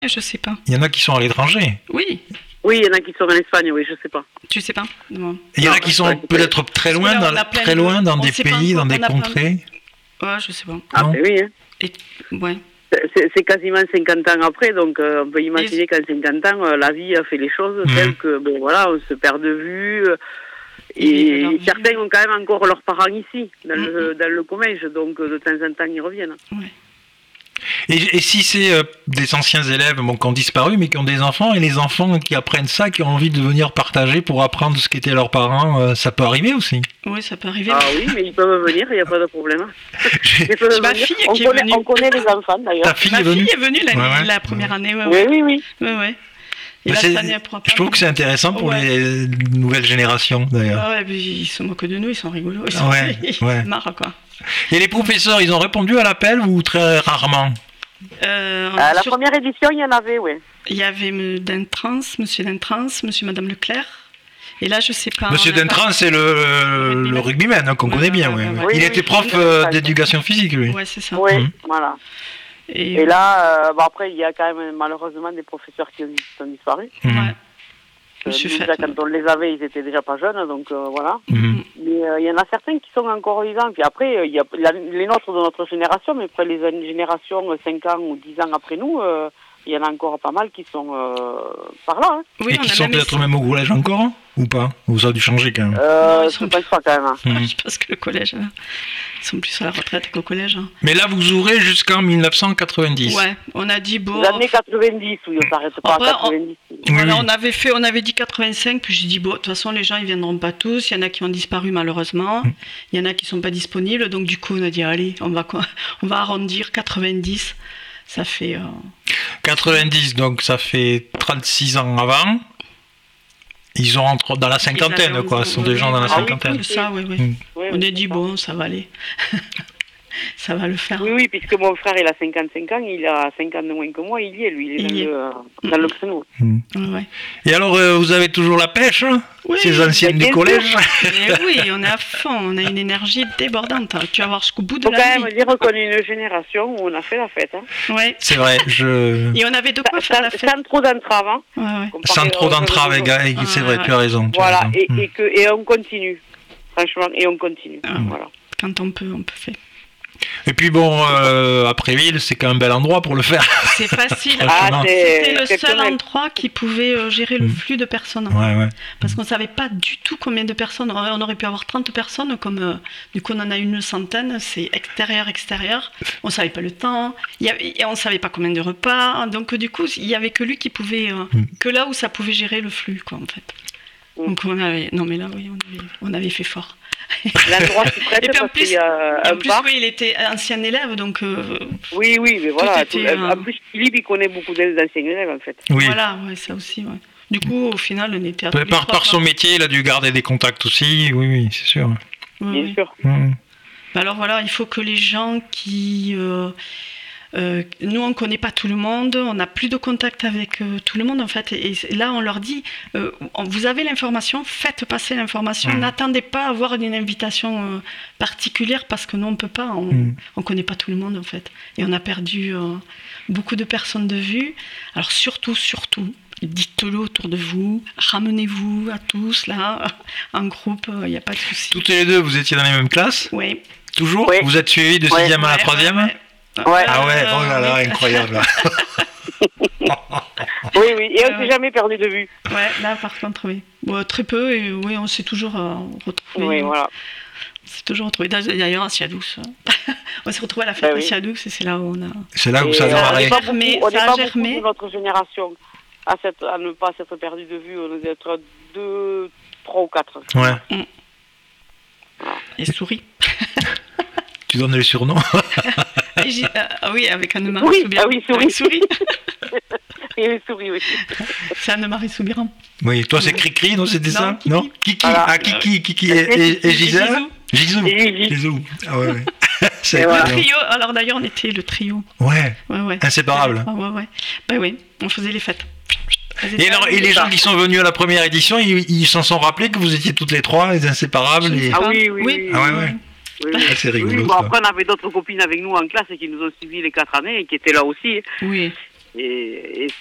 Je sais pas. Il y en a qui sont à l'étranger. Oui. Oui, il y en a qui sont en Espagne, oui, je sais pas. Tu sais pas. Non. Il y en a qui sont peut-être très loin dans des pays, dans des contrées. Ouais, je sais pas. Ah, ben oui, hein. Ouais. C'est quasiment 50 ans après, donc on peut imaginer qu'en 50 ans, la vie a fait les choses telles que, bon voilà, on se perd de vue. Et certains ont quand même encore leurs parents ici, dans le Comminges, donc de temps en temps ils reviennent. Ouais. Et si c'est des anciens élèves qui ont disparu, mais qui ont des enfants, et les enfants qui apprennent ça, qui ont envie de venir partager pour apprendre ce qu'étaient leurs parents, ça peut arriver aussi. Oui, ça peut arriver. Ah oui, mais ils peuvent venir, il n'y a pas de problème. C'est ma fille qui est venue. On connaît les enfants d'ailleurs. Ta fille est venue la première année. Oui. Ouais. Et là, cette année, je trouve que c'est intéressant pour les nouvelles générations d'ailleurs. Ouais, puis ils se moquent de nous, ils sont rigolos. Ils se marrent, quoi. Et les professeurs, ils ont répondu à l'appel ou très rarement? À la première édition, il y en avait, oui. Il y avait monsieur Dentrans, monsieur et madame Leclerc. Et là, je sais pas. Monsieur Dentrans, c'est le rugbyman qu'on connaît bien. Ouais. Il était prof d'éducation physique, lui. Ouais, c'est ça. Oui, voilà. Et là, après, il y a quand même malheureusement des professeurs qui ont disparu. Ouais. Déjà, quand on les avait, ils étaient déjà pas jeunes, donc voilà. Mais il y en a certains qui sont encore vivants. Puis après, il y a les nôtres de notre génération, mais après les générations 5 ans ou 10 ans après nous, il y en a encore pas mal qui sont par là. Hein. Oui, et qui sont peut-être même au collège encore, ou pas? Ou ça a dû changer quand même? Je ne pense pas quand même. Je pense que le collège, ils sont plus à la retraite qu'au collège. Mais là, vous ouvrez jusqu'en 1990. Ouais, on a dit bon. Les années 90, oui, on s'arrête pas à 90. Voilà, on avait dit 85, puis j'ai dit bon, de toute façon les gens ils viendront pas tous, il y en a qui ont disparu malheureusement, il y en a qui sont pas disponibles, donc du coup on a dit allez, on va arrondir 90, ça fait 90, donc ça fait 36 ans avant. Ils ont dans la cinquantaine, quoi. Ce sont des gens dans la cinquantaine. Oui, ça, oui. On a dit bon, ça va aller. Ça va le faire. Oui, puisque mon frère, il a 55 ans, il a 5 ans de moins que moi, il y est, lui, il est dans le créneau. Ouais. Et alors, vous avez toujours la pêche, ces anciennes du collège? Oui, on est à fond, on a une énergie débordante. Tu vas voir jusqu'au bout de la nuit. Il faut quand même dire qu'on est une génération où on a fait la fête. Hein. Ouais. C'est vrai, Et on avait de quoi faire la fête. Sans trop d'entraves. Hein, sans trop d'entraves, c'est vrai, tu as raison. Voilà, et on continue. Franchement, et on continue. Voilà. Quand on peut faire. Et puis bon, Appréville, c'est quand même un bel endroit pour le faire. C'est facile. C'était le seul endroit qui pouvait gérer le flux de personnes. Ouais. Parce qu'on ne savait pas du tout combien de personnes. On aurait pu avoir 30 personnes, comme du coup on en a une centaine. C'est extérieur. On ne savait pas le temps. Et on ne savait pas combien de repas. Donc du coup, il n'y avait que lui qui pouvait... que là où ça pouvait gérer le flux, quoi, en fait. Donc on avait... Non mais là, oui, on avait fait fort. L'endroit qui prête, et puis en plus, bar. Oui, il était ancien élève, donc... oui, mais voilà. En plus, Philippe, il connaît beaucoup d'anciens élèves, en fait. Oui. Voilà, ça aussi, ouais. Du coup, au final, on était... Par son métier, il a dû garder des contacts aussi, oui, c'est sûr. Bien sûr. Alors voilà, il faut que les gens qui... nous, on ne connaît pas tout le monde, on n'a plus de contact avec tout le monde en fait. Et là, on leur dit, vous avez l'information, faites passer l'information. N'attendez pas à avoir une invitation particulière parce que nous, on ne peut pas, on ne connaît pas tout le monde en fait. Et on a perdu beaucoup de personnes de vue. Alors surtout, dites-le autour de vous, ramenez-vous à tous là, en groupe, il n'y a pas de souci. Toutes les deux, vous étiez dans les mêmes classes? Oui. Toujours? Oui. Vous êtes suivis de 6e à la 3e? Ouais. Ah ouais, oh là là, incroyable. Oui, et on ne s'est jamais perdu de vue. Ouais, là par contre, oui. Bon, très peu, et oui, on s'est toujours retrouvés. Oui, voilà. On s'est toujours retrouvés. D'ailleurs, à Ciadoux. On s'est retrouvés à la fête à Ciadoux, c'est là où on a... C'est là où ça a démarré. On n'est pas beaucoup de notre génération à ne pas s'être perdu de vue. On est être 2, 3 ou 4. Ouais. Et souris. Tu donnes les surnoms? Oui, avec Anne-Marie Soubiran. Oui, souris. Et souris, oui. C'est Anne-Marie Soubiran. Oui, toi c'est Cricri, non, c'était ça? Kiki. Non, Kiki. Voilà. Ah, Kiki et Gisèle? Gisou. Ah ouais. C'est le trio. Alors d'ailleurs, on était le trio. Ouais. Inséparable. Ouais. Ben oui, on faisait les fêtes. Et les gens qui sont venus à la première édition, ils s'en sont rappelés que vous étiez toutes les trois, les inséparables. Ah oui. Ah ouais. Oui. C'est rigolo. Bon, après, on avait d'autres copines avec nous en classe qui nous ont suivis les 4 années et qui étaient là aussi. Oui. Et